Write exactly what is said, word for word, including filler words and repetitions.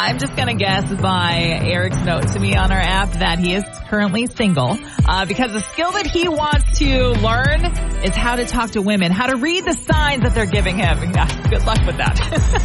I'm just going to guess by Eric's note to me on our app that he is currently single uh, because the skill that he wants to learn is how to talk to women, how to read the signs that they're giving him. Yeah, good luck with that.